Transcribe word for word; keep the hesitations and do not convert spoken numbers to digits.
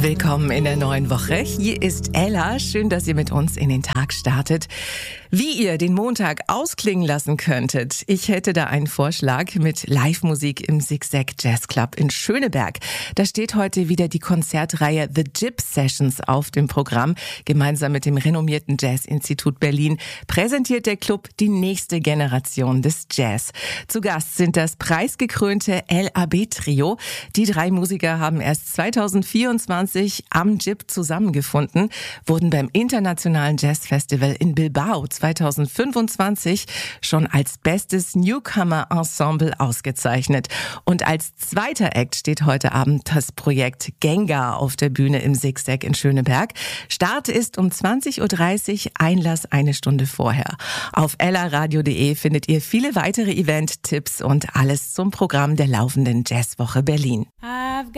Willkommen in der neuen Woche. Hier ist Ella. Schön, dass ihr mit uns in den Tag startet. Wie ihr den Montag ausklingen lassen könntet, ich hätte da einen Vorschlag mit Live-Musik im Zigzag Jazz Club in Schöneberg. Da steht heute wieder die Konzertreihe The Jib Sessions auf dem Programm. Gemeinsam mit dem renommierten Jazz-Institut Berlin präsentiert der Club die nächste Generation des Jazz. Zu Gast sind das preisgekrönte L A B-Trio. Die drei Musiker haben erst zweitausendvierundzwanzig am Jib zusammengefunden, wurden beim Internationalen Jazzfestival in Bilbao zweitausendfünfundzwanzig schon als bestes Newcomer-Ensemble ausgezeichnet. Und als zweiter Act steht heute Abend das Projekt Gengar auf der Bühne im Zigzag in Schöneberg. Start ist um zwanzig Uhr dreißig, Einlass eine Stunde vorher. Auf ellaradio punkt de findet ihr viele weitere Event-Tipps und alles zum Programm der laufenden Jazzwoche Berlin.